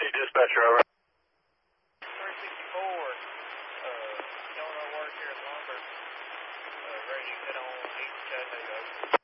dispatcher, over. 364, doing our work here at Lumber. Ready to get on East Chattanooga.